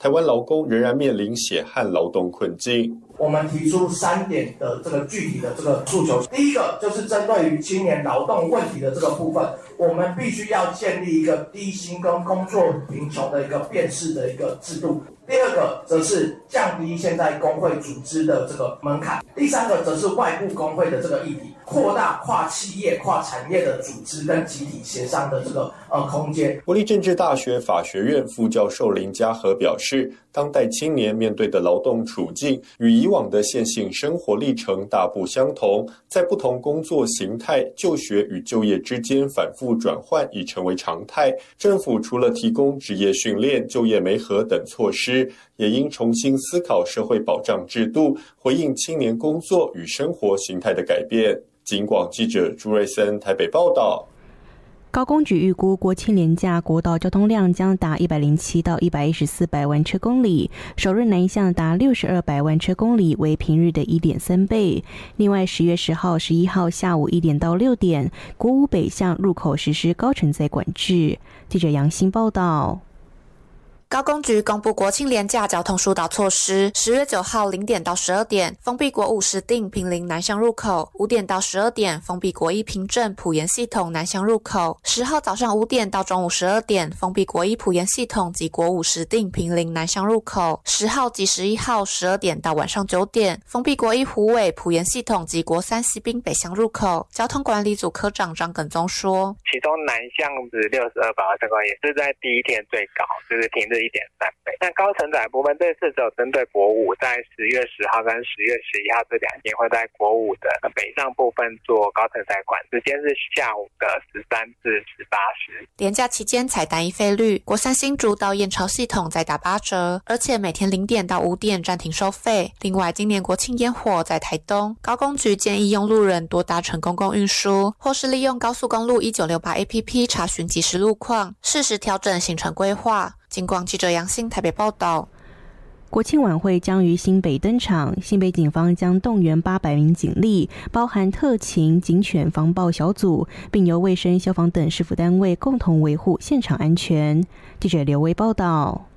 台湾劳工仍然面临血汗劳动困境。 我们提出3点的这个具体的这个诉求。第一个就是针对于青年劳动问题的这个部分，我们必须要建立一个低薪跟工作贫穷的一个辨识的一个制度。第二个则是降低现在工会组织的这个门槛。第三个则是外部工会的这个议题，扩大跨企业、跨产业的组织跟集体协商的这个空间。 国立政治大学法学院副教授林嘉禾表示，当代青年面对的劳动处境与以往的线性生活历程大不相同，在不同工作形态、就学与就业之间反复转换已成为常态。政府除了提供职业训练、就业媒合等措施，也应重新思考社会保障制度，回应青年工作与生活形态的改变。警广记者朱瑞森台北报道。 高工局预估国庆连假国道交通量将达107到114百万车公里，首日南向达62百万车公里，为平日的 1.3 倍。另外10月10号、11号下午1点到6点，国五北向入口实施高承载管制。记者杨欣报道。 高工局公布国庆连假交通疏导措施，10月9号0点到12点封闭国五石碇坪林南向入口，5点到12点封闭国一平镇埔盐系统南向入口，10号早上5点到中午12点封闭国一埔盐系统及国五石碇坪林南向入口，10号及11号12点到晚上9点封闭国一虎尾埔盐系统及国三西滨北向入口。交通管理组科长张耿宗说， 其中南向是62百万车公里，也是在第一天最高，就是平日1.3倍。那高承载部分这次只有针对国五，在10月10号跟10月11号这2天会在国五的北上部分做高承载管，时间是下午的13至18时。 连假期间采单一费率，国三新竹到燕巢系统再打8折，而且每天0点到5点暂停收费。另外，今年国庆烟火在台东，高工局建议用路人多搭乘公共运输，或是利用高速公路1968 APP 查询即时路况，适时调整行程规划。警广记者杨欣台北报道。 国庆晚会将于新北登场，新北警方将动员800名警力，包含特勤、警犬防暴小组，并由卫生、消防等市府单位共同维护现场安全。记者刘威报道。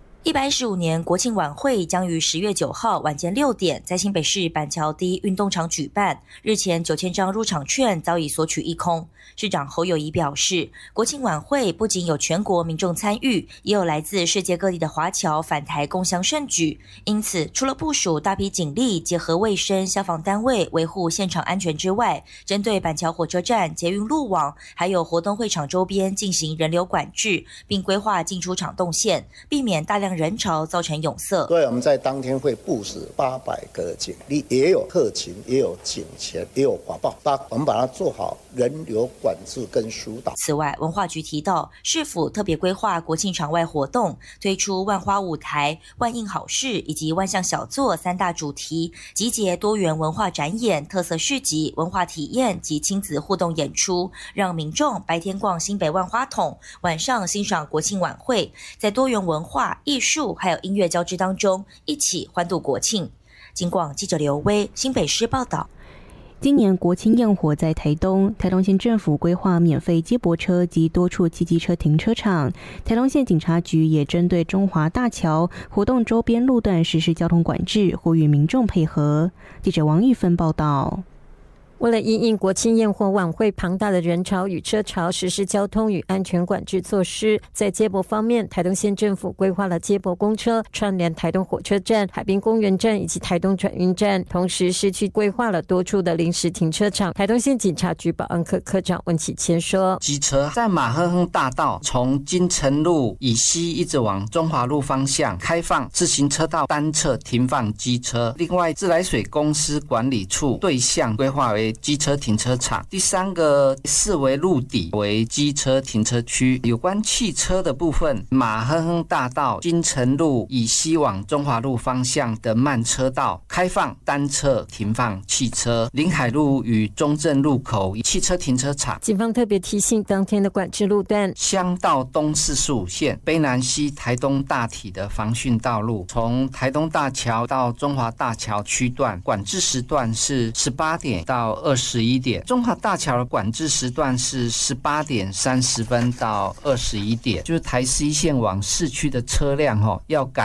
115年国庆晚会将于10月9号晚间6点在新北市板桥第一运动场举办。日前9000张入场券早已索取一空。市长侯友宜表示，国庆晚会不仅有全国民众参与，也有来自世界各地的华侨返台共襄盛举。因此，除了部署大批警力，结合卫生、消防单位维护现场安全之外，针对板桥火车站、捷运路网，还有活动会场周边进行人流管制，并规划进出场动线，避免大量人潮造成拥塞。 所以我们在当天会部署800个警力，也有特勤，也有警犬，也有华报，我们把它做好人流管制跟疏导。 此外，文化局提到，市府特别规划国庆场外活动，推出万花舞台、万应好事以及万象小作3大主题，集结多元文化展演、特色市集、文化体验及亲子互动演出，让民众白天逛新北万花筒，晚上欣赏国庆晚会，在多元文化、艺术还有音乐交织当中，一起欢度国庆。警广记者刘威新北市报道。 今年国庆焰火在台东县政府规划免费接驳车及多处汽机车停车场，台东县警察局也针对中华大桥活动周边路段实施交通管制，呼吁民众配合。记者王玉芬报道。 为了因应国庆焰火晚会庞大的人潮与车潮，实施交通与安全管制措施。在接驳方面，台东县政府规划了接驳公车串联台东火车站、海滨公园站以及台东转运站，同时市区规划了多处的临时停车场。台东县警察局保安科科长温启谦说， 机车在马亨亨大道从金城路以西一直往中华路方向开放自行车道单侧停放机车，另外自来水公司管理处对向规划为机车停车场，第3个视为路底为机车停车区。有关汽车的部分，马亨亨大道金城路以西往中华路方向的慢车道开放单侧停放汽车，临海路与中正路口汽车停车场。 警方特别提醒当天的管制路段， 乡道东45线卑南溪台东大体的防汛道路，从台东大桥到中华大桥区段管制时段是18点到21点，中华大桥的管制时段是18点30分到21点，就是台11线往市区的车辆要改